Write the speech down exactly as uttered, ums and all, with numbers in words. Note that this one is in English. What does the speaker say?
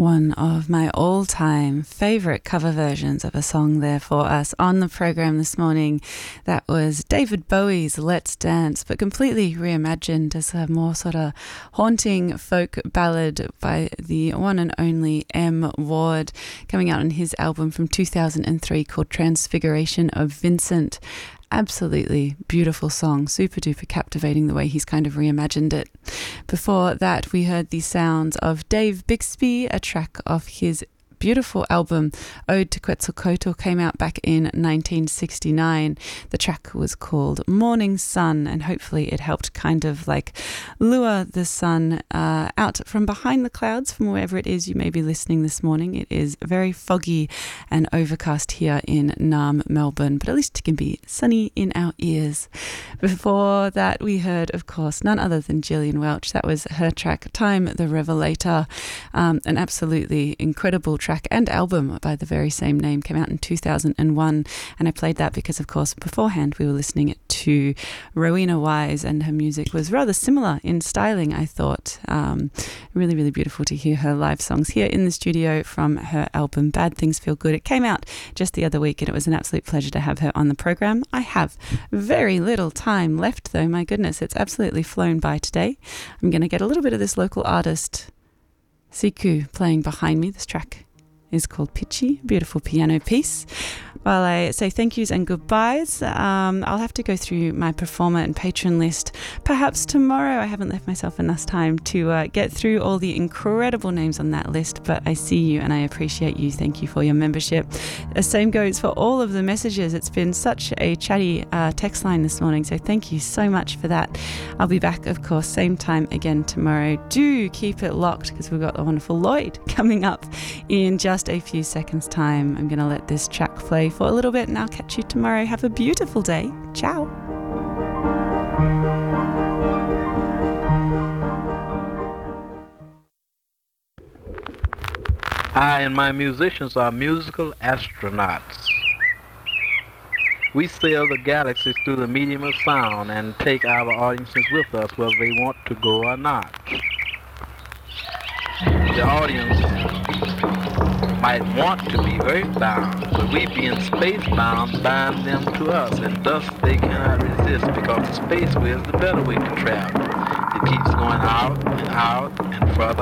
One of my all-time favourite cover versions of a song there for us on the programme this morning. That was David Bowie's Let's Dance, but completely reimagined as a more sort of haunting folk ballad by the one and only M. Ward, coming out on his album from two thousand three called Transfiguration of Vincent. Absolutely beautiful song, super duper captivating the way he's kind of reimagined it. Before that, we heard the sounds of Dave Bixby, a track off his beautiful album Ode to Quetzalcoatl, came out back in nineteen sixty-nine. The track was called Morning Sun, and hopefully it helped kind of like lure the sun uh, out from behind the clouds from wherever it is you may be listening this morning. It is very foggy and overcast here in Naarm, Melbourne, but at least it can be sunny in our ears. Before that, we heard, of course, none other than Gillian Welch. That was her track Time the Revelator, um, an absolutely incredible track and album by the very same name, came out in two thousand one, and I played that because, of course, beforehand we were listening to Rowena Wise, and her music was rather similar in styling, I thought. Um, really, really beautiful to hear her live songs here in the studio from her album Bad Things Feel Good. It came out just the other week, and it was an absolute pleasure to have her on the program. I have very little time left, though. My goodness, it's absolutely flown by today. I'm going to get a little bit of this local artist Siku playing behind me. This track is called Pitchy, beautiful piano piece. While I say thank yous and goodbyes, um, I'll have to go through my performer and patron list perhaps tomorrow. I haven't left myself enough time to uh, get through all the incredible names on that list, but I see you and I appreciate you. Thank you for your membership. The same goes for all of the messages. It's been such a chatty uh, text line this morning, so thank you so much for that. I'll be back, of course, same time again tomorrow. Do keep it locked because we've got the wonderful Lloyd coming up in just a few seconds' time. I'm going to let this track play for a little bit and I'll catch you tomorrow. Have a beautiful day. Ciao. I and my musicians are musical astronauts. We sail the galaxies through the medium of sound and take our audiences with us whether they want to go or not. The audience might want to be earthbound, but we being spacebound bind them to us, and thus they cannot resist because the space way is the better way to travel. It keeps going out and out and further